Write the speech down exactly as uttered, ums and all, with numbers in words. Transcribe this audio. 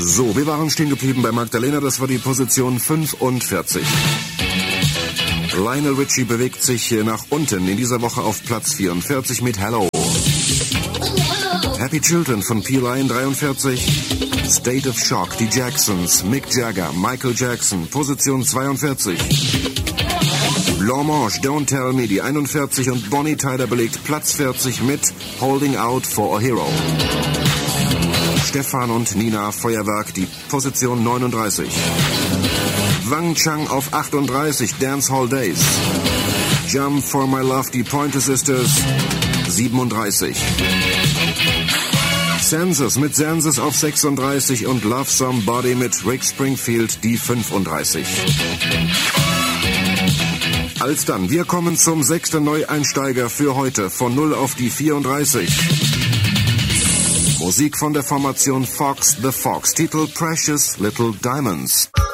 So, wir waren stehen geblieben bei Magdalena, das war die Position fünfundvierzig. Lionel Richie bewegt sich nach unten in dieser Woche auf Platz vierundvierzig mit Hello. Happy Children von P. Lion dreiundvierzig. State of Shock, die Jacksons, Mick Jagger, Michael Jackson, Position zweiundvierzig. Blanc-Mange, Don't Tell Me, die einundvierzig und Bonnie Tyler belegt Platz vierzig mit Holding Out for a Hero. Stefan und Nina Feuerwerk, die Position neununddreißig. Wang Chang auf achtunddreißig, Dance Hall Days. Jump for My Love, die Pointer Sisters, siebenunddreißig. Census mit Census auf sechsunddreißig und Love Somebody mit Rick Springfield, die fünfunddreißig. Alsdann, wir kommen zum sechsten Neueinsteiger für heute, von null auf die vierunddreißig. Musik von der Formation Fox the Fox, Titel Precious Little Diamonds.